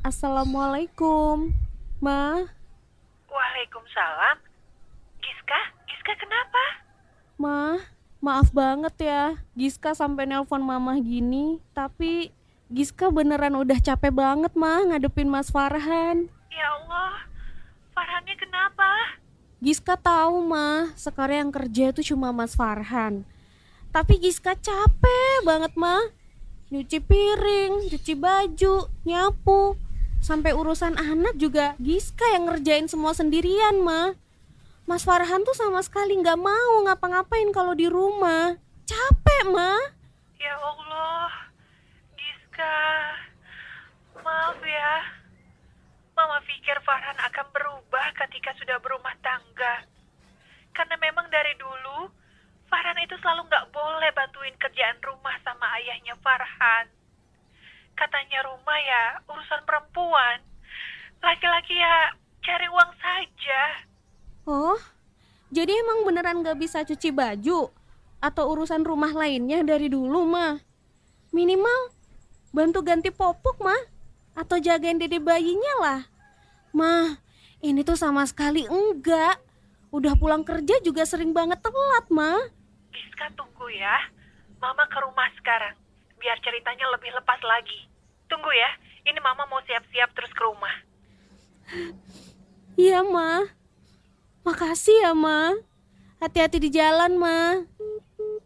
Assalamualaikum, Ma. Waalaikumsalam. Giska, Giska kenapa? Ma, maaf banget ya. Giska sampai nelpon Mama gini. Tapi Giska beneran udah capek banget, Ma, ngadepin Mas Farhan. Ya Allah, Farhannya kenapa? Giska tahu, Ma, sekarang yang kerja itu cuma Mas Farhan. Tapi Giska capek banget, Ma. Nyuci piring, cuci baju, nyapu. Sampai urusan anak juga Giska yang ngerjain semua sendirian, Ma. Mas Farhan tuh sama sekali nggak mau ngapa-ngapain kalau di rumah. Capek, Ma. Ya Allah, Giska. Maaf ya. Mama pikir Farhan akan berubah ketika sudah berumah tangga. Karena memang dari dulu, Farhan itu selalu nggak boleh bantuin kerjaan rumah sama ayahnya Farhan. Katanya rumah ya urusan perempuan. Laki-laki ya cari uang saja. Oh, jadi emang beneran nggak bisa cuci baju? Atau urusan rumah lainnya dari dulu, Ma? Minimal bantu ganti popok, Ma. Atau jagain dede bayinya lah. Ma, ini tuh sama sekali enggak. Udah pulang kerja juga sering banget telat, Ma. Giska tunggu ya. Mama ke rumah sekarang. Biar ceritanya lebih lepas lagi. Tunggu ya. Ini Mama mau siap-siap terus ke rumah. Iya, Ma. Makasih ya, Ma. Hati-hati di jalan, Ma.